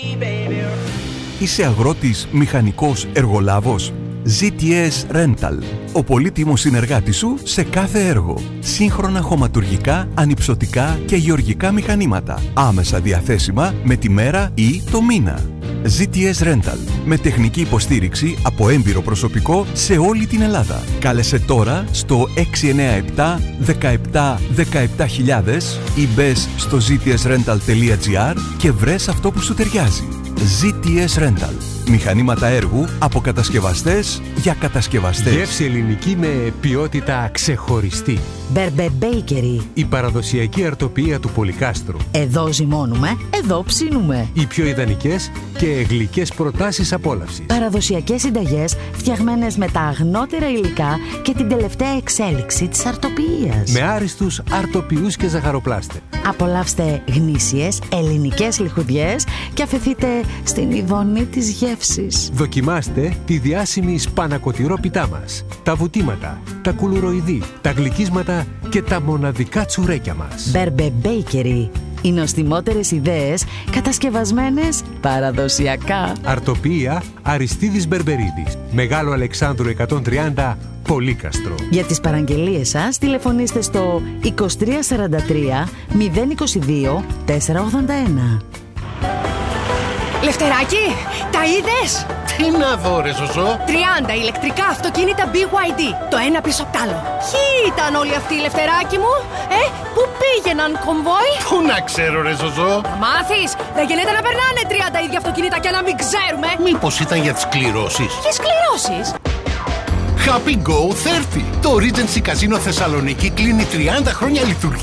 Είσαι αγρότης, μηχανικός, εργολάβος? ZTS Rental. Ο πολύτιμος συνεργάτης σου σε κάθε έργο. Σύγχρονα χωματουργικά, ανυψωτικά και γεωργικά μηχανήματα. Άμεσα διαθέσιμα με τη μέρα ή το μήνα. ZTS Rental. Με τεχνική υποστήριξη από έμπειρο προσωπικό σε όλη την Ελλάδα. Κάλεσε τώρα στο 697 17 17.000 ή μπες στο ztsrental.gr και βρες αυτό που σου ταιριάζει. ZTS Rental. Μηχανήματα έργου από κατασκευαστές για κατασκευαστές. Γεύση ελληνική με ποιότητα ξεχωριστή. Berber Bakery. Η παραδοσιακή αρτοποιία του Πολυκάστρου. Εδώ ζυμώνουμε, εδώ ψήνουμε. Οι πιο ιδανικές και γλυκές προτάσεις απόλαυσης. Παραδοσιακές συνταγές φτιαγμένες με τα αγνότερα υλικά και την τελευταία εξέλιξη της αρτοποιίας. Με άριστους αρτοποιούς και ζαχαροπλάστε. Απολαύστε γνήσιες ελληνικές λιχουδιές και αφηθείτε στην ειδονή της γεύσης. Δοκιμάστε τη διάσημη σπανακοτηρόπιτά μας. Τα βουτήματα, τα κουλουροειδή, τα γλυκίσματα και τα μοναδικά τσουρέκια μας. Berber Bakery. Οι νοστιμότερες ιδέες κατασκευασμένες παραδοσιακά. Αρτοποιία Αριστίδης Μπερμπερίδης. Μεγάλο Αλεξάνδρου 130, Πολύκαστρο. Για τις παραγγελίες σας τηλεφωνήστε στο 2343 022 481. Λευτεράκη, τα είδες? Τι να δω ρε Ζωζό? 30 ηλεκτρικά αυτοκίνητα BYD, το ένα πίσω απ' τ' άλλο. Ποιοι ήταν όλοι αυτοί, Λευτεράκη μου? Πού πήγαιναν, κομβόι? Πού να ξέρω ρε Ζωζό? Θα μάθεις, δεν γίνεται να περνάνε 30 ίδια αυτοκίνητα και να μην ξέρουμε. Μήπως ήταν για τις κληρώσεις? Ποιες κληρώσεις? Happy Go 30. Το Regency Casino Θεσσαλονίκη κλείνει 30 χρόνια λειτουργία.